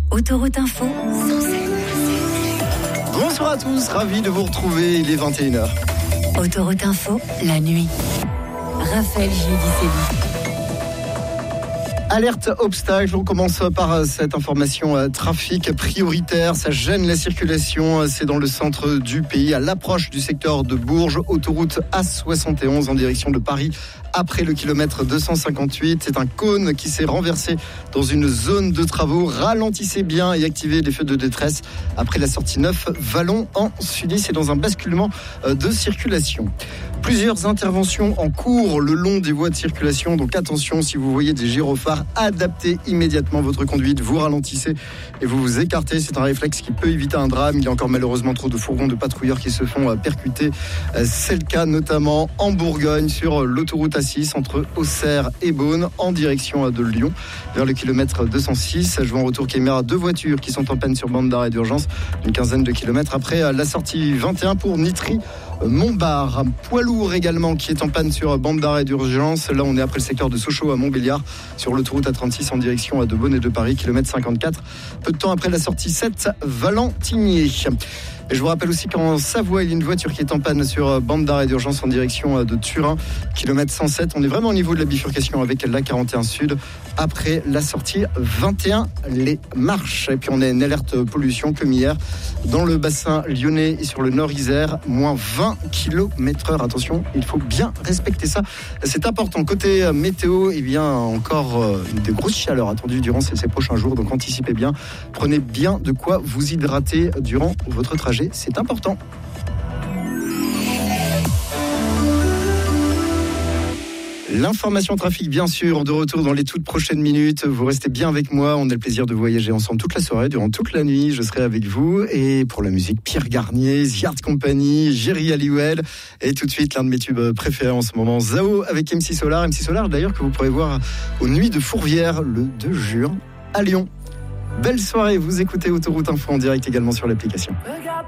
Autoroute Info, Bonsoir à tous, ravi de vous retrouver, il est 21h. Autoroute Info, la nuit. Raphaël Giudicelli. Alerte obstacle, on commence par cette information trafic prioritaire, ça gêne la circulation, c'est dans le centre du pays, à l'approche du secteur de Bourges, autoroute A71 en direction de Paris. Après le kilomètre 258, c'est un cône qui s'est renversé dans une zone de travaux. Ralentissez bien et activez les feux de détresse. Après la sortie 9, Vallon en Sudis, c'est dans un basculement de circulation. Plusieurs interventions en cours le long des voies de circulation, donc attention, si vous voyez des gyrophares, adaptez immédiatement votre conduite, vous ralentissez et vous vous écartez. C'est un réflexe qui peut éviter un drame. Il y a encore malheureusement trop de fourgons de patrouilleurs qui se font percuter. C'est le cas notamment en Bourgogne sur l'autoroute A6 entre Auxerre et Beaune en direction de Lyon vers le kilomètre 206. Je vois en retour caméra 2 voitures qui sont en panne sur bande d'arrêt d'urgence, une quinzaine de kilomètres après la sortie 21 pour Nitry. Montbard, poids lourd également qui est en panne sur bande d'arrêt d'urgence. Là on est après le secteur de Sochaux à Montbéliard sur l'autoroute A36 en direction de Beaune et de Paris, kilomètre 54. Peu de temps après la sortie 7, Valentinier. Et je vous rappelle aussi qu'en Savoie, il y a une voiture qui est en panne sur bande d'arrêt d'urgence en direction de Turin, kilomètre 107. On est vraiment au niveau de la bifurcation avec la 41 Sud après la sortie 21, les Marches. Et puis on a une alerte pollution comme hier dans le bassin lyonnais et sur le nord Isère, moins 20 km/h. Attention, il faut bien respecter ça. C'est important. Côté météo, eh bien encore des grosses chaleurs attendues durant ces prochains jours. Donc anticipez bien. Prenez bien de quoi vous hydrater durant votre trajet. C'est important. L'information trafic, bien sûr, de retour dans les toutes prochaines minutes. Vous restez bien avec moi. On a le plaisir de voyager ensemble toute la soirée, durant toute la nuit. Je serai avec vous. Et pour la musique, Pierre Garnier, The Art Company, Jerry Halliwell. Et tout de suite, l'un de mes tubes préférés en ce moment, Zao avec MC Solar. MC Solar, d'ailleurs, que vous pourrez voir aux Nuits de Fourvière le 2 juin à Lyon. Belle soirée. Vous écoutez Autoroute Info en direct également sur l'application. Regarde